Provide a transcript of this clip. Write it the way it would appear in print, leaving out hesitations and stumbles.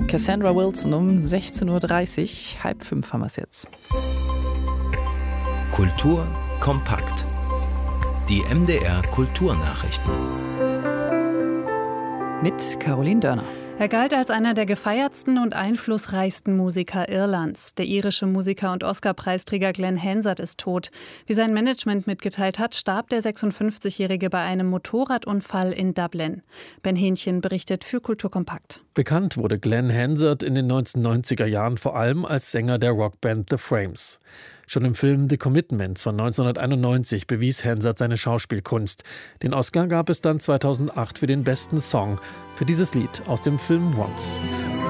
Cassandra Wilson um 16.30 Uhr. 4:30 haben wir es jetzt. Kultur kompakt. Die MDR Kulturnachrichten. Mit Caroline Dörner. Er galt als einer der gefeiertsten und einflussreichsten Musiker Irlands. Der irische Musiker und Oscar-Preisträger Glenn Hansard ist tot. Wie sein Management mitgeteilt hat, starb der 56-Jährige bei einem Motorradunfall in Dublin. Ben Hähnchen berichtet für Kultur kompakt. Bekannt wurde Glenn Hansard in den 1990er Jahren vor allem als Sänger der Rockband The Frames. Schon im Film The Commitments von 1991 bewies Hansard seine Schauspielkunst. Den Oscar gab es dann 2008 für den besten Song, für dieses Lied aus dem Film Once.